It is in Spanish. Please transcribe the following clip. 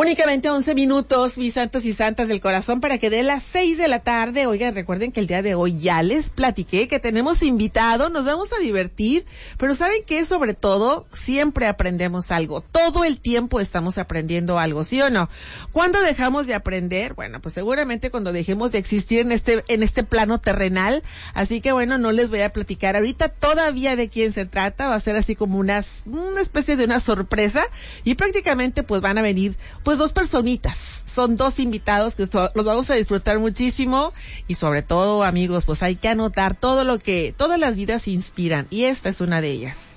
Únicamente 11 minutos, mis santos y santas del corazón, para que dé las 6 de la tarde. Oigan, recuerden que el día de hoy ya les platiqué que tenemos invitado, nos vamos a divertir, pero ¿saben qué? Sobre todo, siempre aprendemos algo. Todo el tiempo estamos aprendiendo algo, ¿sí o no? ¿Cuándo dejamos de aprender? Bueno, pues seguramente cuando dejemos de existir en este plano terrenal. Así que bueno, no les voy a platicar ahorita todavía de quién se trata. Va a ser así como una especie de una sorpresa, y prácticamente pues van a venir pues dos personitas, son dos invitados que los vamos a disfrutar muchísimo, y sobre todo, amigos, pues hay que anotar todas las vidas inspiran, y esta es una de ellas.